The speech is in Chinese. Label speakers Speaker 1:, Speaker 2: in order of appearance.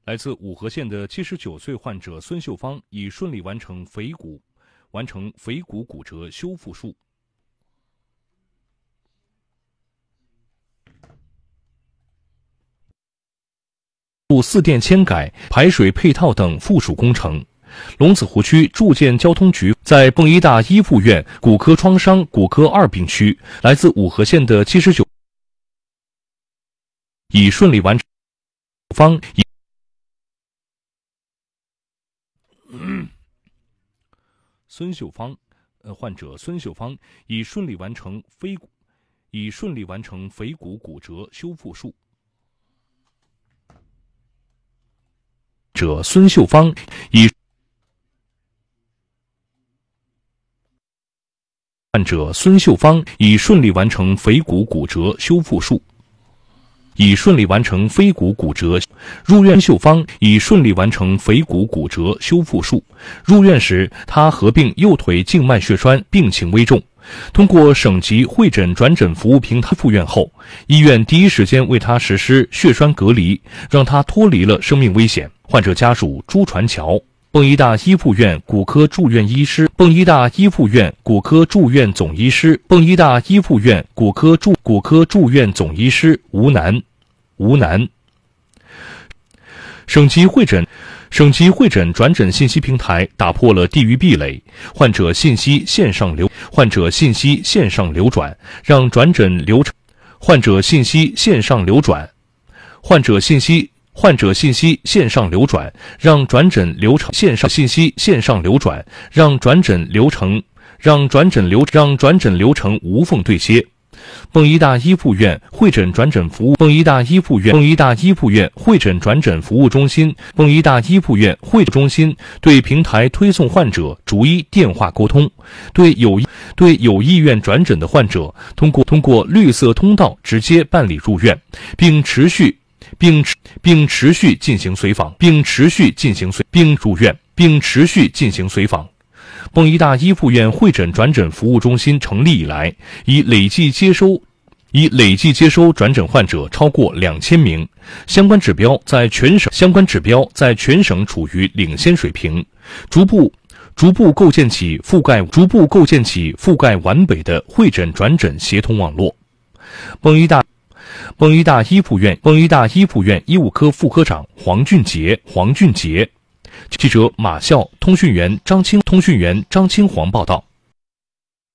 Speaker 1: 来自五河县的79岁患者孙秀芳已顺利完成腓骨骨折修复术。4电迁改、排水配套等附属工程。龙子湖区住建交通局在迸一大一附院骨科创伤骨科2病区，来自五河县的79已顺利完成。患者孙秀芳已顺利完成腓骨骨折修复术。孙秀芳已患者孙秀芳已顺利完成腓骨骨折修复术。入院秀芳已顺利完成腓骨骨折修复术。入院时，他合并右腿静脉血栓，病情危重。通过省级会诊转诊服务平台复院后，医院第一时间为他实施血栓隔离，让他脱离了生命危险。患者家属朱传桥，迸一大一附院骨科住院医师，迸一大一附院骨科住院总医师，迸一大一附院骨科住院总医师吴楠。省级会诊转诊信息平台打破了地域壁垒，患者信息线上流转，让转诊流程线上流转，让转诊流程无缝对接。迸一大一附院会诊转诊服务中心对平台推送患者逐一电话沟通，对有意愿转诊的患者通过绿色通道直接办理入院，并持续进行随访。迸一大一附院会诊转诊服务中心成立以来，已累计接收转诊患者超过2000名，相关指标在全省处于领先水平，逐步构建起覆盖完备的会诊转诊协同网络。迸一大一附院医务科副科长黄俊杰，记者马笑，通讯员张清煌报道。